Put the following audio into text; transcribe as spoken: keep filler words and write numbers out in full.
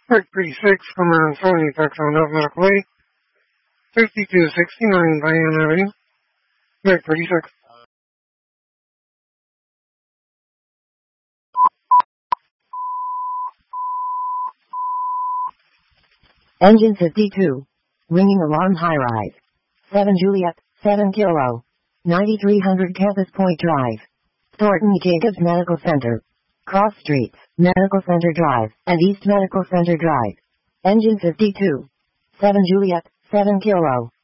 Part thirty-six from around seventy Texan Medical Way, fifty-two sixty-nine Diane Avenue. Part thirty-six. Engine fifty-two. Ringing alarm high rise. seven Juliet, seven Kilo. ninety-three hundred Campus Point Drive. Thornton Jacobs Medical Center. Cross Streets, Medical Center Drive, and East Medical Center Drive. Engine fifty-two. seven Juliet, seven Kilo.